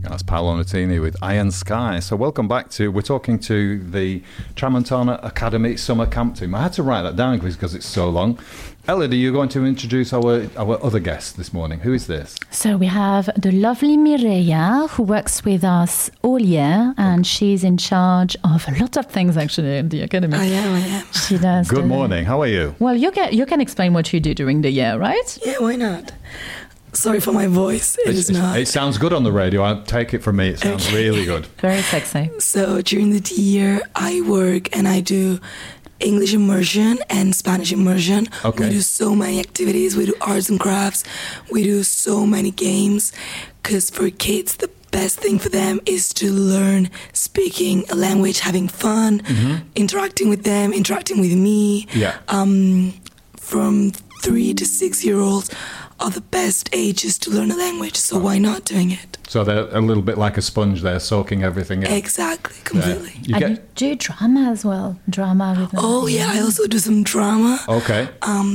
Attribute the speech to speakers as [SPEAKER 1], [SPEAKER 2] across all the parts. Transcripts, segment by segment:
[SPEAKER 1] That's Paolo Nutini with Iron Sky. So welcome back we're talking to the Tramontana Academy Summer Camp team. I had to write that down because it's so long. Elodie, you're going to introduce our other guest this morning. Who is this?
[SPEAKER 2] So we have the lovely Mireia, who works with us all year, and she's in charge of a lot of things actually in the academy.
[SPEAKER 3] I am.
[SPEAKER 2] She does.
[SPEAKER 1] Good morning. How are you?
[SPEAKER 2] Well, you can explain what you do during the year, right?
[SPEAKER 3] Yeah, why not? Sorry for my voice.
[SPEAKER 1] It sounds good on the radio. I'll take it from me. It sounds really good.
[SPEAKER 2] Very sexy.
[SPEAKER 3] So during the year, I work and I do English immersion and Spanish immersion.
[SPEAKER 1] Okay.
[SPEAKER 3] We do so many activities. We do arts and crafts. We do so many games. Because for kids, the best thing for them is to learn speaking a language, having fun, interacting with them, interacting with me.
[SPEAKER 1] Yeah.
[SPEAKER 3] From 3 to 6 year olds are the best ages to learn a language, so why not doing it?
[SPEAKER 1] So they're a little bit like a sponge there, soaking everything in.
[SPEAKER 3] Exactly, completely.
[SPEAKER 2] Yeah. You do drama as well. Drama with them.
[SPEAKER 3] Oh yeah, I also do some drama.
[SPEAKER 1] Okay.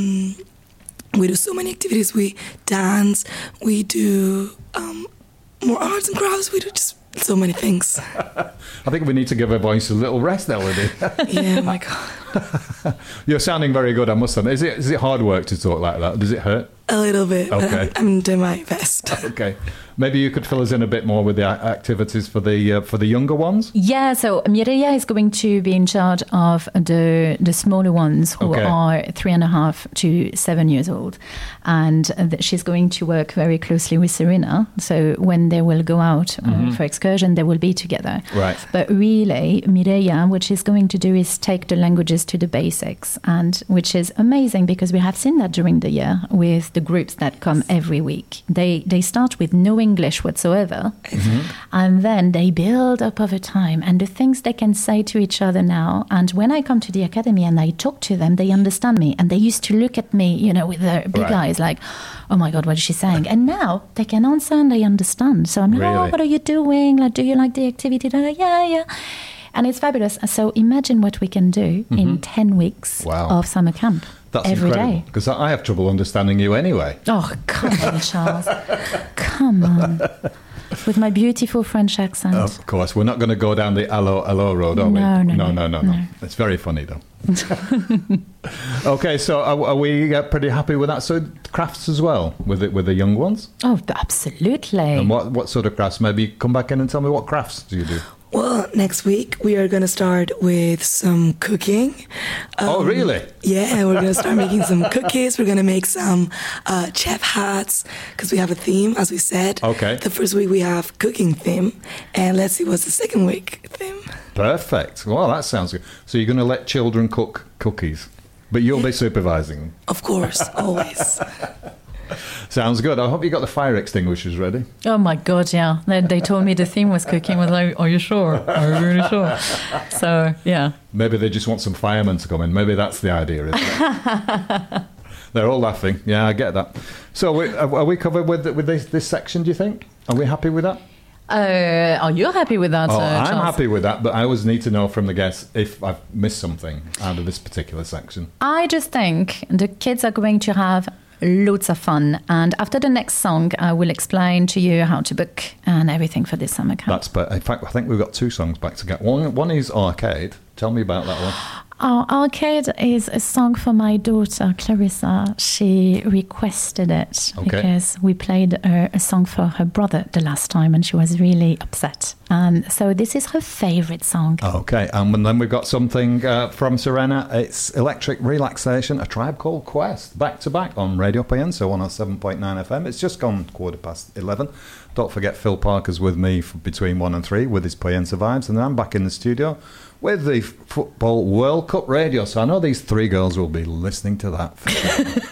[SPEAKER 3] We do so many activities. We dance, we do more arts and crafts, we do just so many things.
[SPEAKER 1] I think we need to give her voice a little rest, Elodie.
[SPEAKER 3] Yeah, my God.
[SPEAKER 1] You're sounding very good, I must admit. Is it hard work to talk like that? Does it hurt?
[SPEAKER 3] A little bit,
[SPEAKER 1] Okay.
[SPEAKER 3] but I'm doing my best.
[SPEAKER 1] Okay. Maybe you could fill us in a bit more with the activities for the younger ones?
[SPEAKER 2] Yeah, so Mireia is going to be in charge of the smaller ones who are 3.5 to 7 years old. And she's going to work very closely with Serena. So when they will go out for excursion, they will be together.
[SPEAKER 1] Right.
[SPEAKER 2] But really, Mireia, what she's going to do is take the languages to the basics, and which is amazing because we have seen that during the year with the groups that come every week. They start with no English whatsoever, and then they build up over time, and the things they can say to each other now. And when I come to the academy and I talk to them, they understand me, and they used to look at me, with their big eyes like, oh my God, what is she saying? And now they can answer and they understand. So I'm like, oh, what are you doing? Like, do you like the activity? They're like, yeah. And it's fabulous. So imagine what we can do in 10 weeks of summer camp.
[SPEAKER 1] That's
[SPEAKER 2] every
[SPEAKER 1] incredible,
[SPEAKER 2] day.
[SPEAKER 1] because I have trouble understanding you anyway.
[SPEAKER 2] Oh, come on, Charles. Come on. With my beautiful French accent.
[SPEAKER 1] Of course. We're not going to go down the hello road, are we? No. It's very funny, though. Okay, so are we pretty happy with that? So crafts as well, with the young ones?
[SPEAKER 2] Oh, absolutely.
[SPEAKER 1] And what sort of crafts? Maybe come back in and tell me what crafts do you do?
[SPEAKER 3] Well, next week we are going to start with some cooking.
[SPEAKER 1] Oh, really?
[SPEAKER 3] Yeah, we're going to start making some cookies. We're going to make some chef hats because we have a theme, as we said.
[SPEAKER 1] Okay.
[SPEAKER 3] The first week we have cooking theme, and let's see what's the second week theme.
[SPEAKER 1] Perfect. Well, that sounds good. So you're going to let children cook cookies, but you'll be supervising them?
[SPEAKER 3] Of course, always.
[SPEAKER 1] Sounds good. I hope you got the fire extinguishers ready.
[SPEAKER 2] Oh my God, yeah. They told me the theme was cooking. I was like, are you sure? Are you really sure? So, yeah.
[SPEAKER 1] Maybe they just want some firemen to come in. Maybe that's the idea, isn't it? They're all laughing. Yeah, I get that. So are we covered with this section, do you think? Are we happy with that?
[SPEAKER 2] Are you happy with that, Charles?
[SPEAKER 1] I'm happy with that, but I always need to know from the guests if I've missed something out of this particular section.
[SPEAKER 2] I just think the kids are going to have loads of fun, and after the next song I will explain to you how to book and everything for this summer camp.
[SPEAKER 1] In fact, I think we've got two songs back to get. One is Arcade. Tell me about that one.
[SPEAKER 2] Arcade is a song for my daughter Clarissa. She requested it because we played a song for her brother the last time and she was really upset. So this is her favourite song.
[SPEAKER 1] Okay, and then we've got something from Serena. It's Electric Relaxation, A Tribe Called Quest, back to back on Radio Pienso 107.9 FM. It's just gone 11:15. Don't forget Phil Parker's with me between 1 and 3 with his Pienso vibes, and then I'm back in the studio with the Football World Cup radio. So I know these three girls will be listening to that.